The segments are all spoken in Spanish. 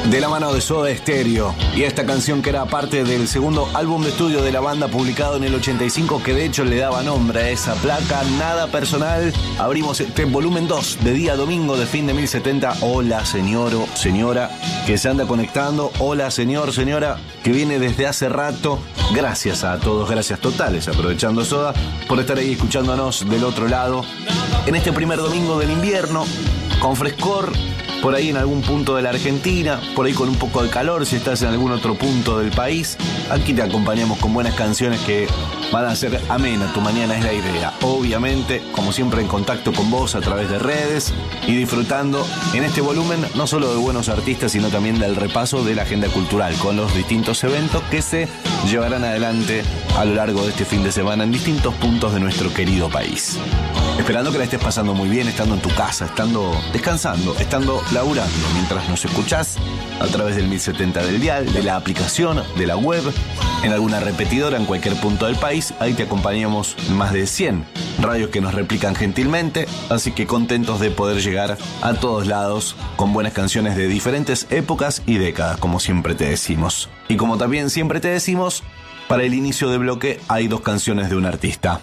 de la mano de Soda Stereo. Y esta canción que era parte del segundo álbum de estudio de la banda publicado en el 85, que de hecho le daba nombre a esa placa, Nada Personal. Abrimos este volumen 2 de día domingo de fin de 1070. Hola señor o señora que se anda conectando. Hola señor, señora que viene desde hace rato. Gracias a todos, gracias totales, aprovechando Soda, por estar ahí escuchándonos del otro lado. En este primer domingo del invierno, con frescor, por ahí en algún punto de la Argentina, por ahí con un poco de calor si estás en algún otro punto del país. Aquí te acompañamos con buenas canciones que van a hacer amena tu mañana, es la idea. Obviamente, como siempre, en contacto con vos a través de redes y disfrutando en este volumen no solo de buenos artistas, sino también del repaso de la agenda cultural con los distintos eventos que se llevarán adelante a lo largo de este fin de semana en distintos puntos de nuestro querido país. Esperando que la estés pasando muy bien, estando en tu casa, estando descansando, estando laburando, mientras nos escuchás a través del 1070 del dial, de la aplicación, de la web, en alguna repetidora en cualquier punto del país. Ahí te acompañamos en más de 100 radios que nos replican gentilmente, así que contentos de poder llegar a todos lados con buenas canciones de diferentes épocas y décadas, como siempre te decimos. Y como también siempre te decimos, para el inicio de bloque hay 2 canciones de un artista.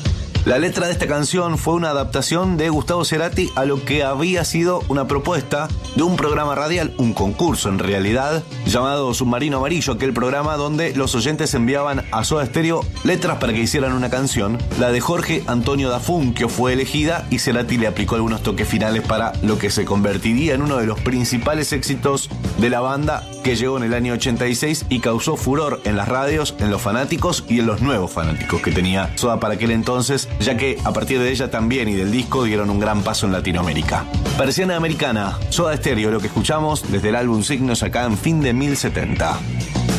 La letra de esta canción fue una adaptación de Gustavo Cerati a lo que había sido una propuesta de un programa radial, un concurso en realidad, llamado Submarino Amarillo, aquel programa donde los oyentes enviaban a Soda Stereo letras para que hicieran una canción. La de Jorge Antonio da Funchio fue elegida y Cerati le aplicó algunos toques finales para lo que se convertiría en uno de los principales éxitos de la banda, que llegó en el año 86 y causó furor en las radios, en los fanáticos y en los nuevos fanáticos que tenía Soda para aquel entonces, ya que a partir de ella también y del disco dieron un gran paso en Latinoamérica. Persiana Americana, Soda Stereo, lo que escuchamos desde el álbum Signos acá en fin de 1070.